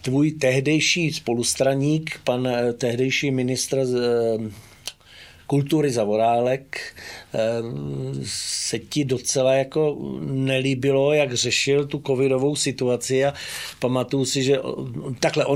tvůj tehdejší spolustraník, pan tehdejší ministr kultury Zaorálek, se ti docela jako nelíbilo, jak řešil tu covidovou situaci a pamatuju si, že takhle,